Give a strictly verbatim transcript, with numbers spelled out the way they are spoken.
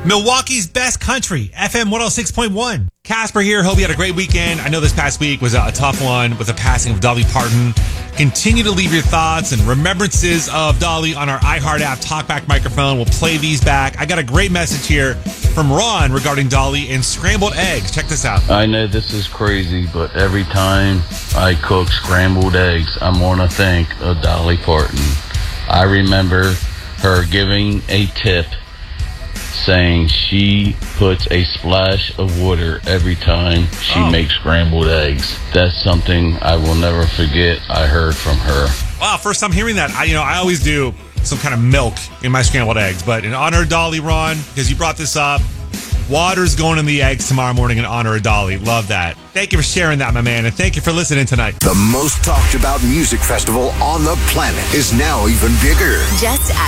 Milwaukee's best country, F M one oh six point one. Casper here. Hope you had a great weekend. I know this past week was a, a tough one with the passing of Dolly Parton. Continue to leave your thoughts and remembrances of Dolly on our iHeart app talkback microphone. We'll play these back. I got a great message here from Ron regarding Dolly and scrambled eggs. Check this out. I know this is crazy, but every time I cook scrambled eggs, I'm going to think of Dolly Parton. I remember her giving a tip saying she puts a splash of water every time she oh. makes scrambled eggs. That's something I will never forget I heard from her. Wow, first time hearing that. I, you know, I always do some kind of milk in my scrambled eggs, but in honor of Dolly, Ron, because you brought this up, water's going in the eggs tomorrow morning in honor of Dolly. Love that. Thank you for sharing that, my man, and thank you for listening tonight. The most talked about music festival on the planet is now even bigger. Just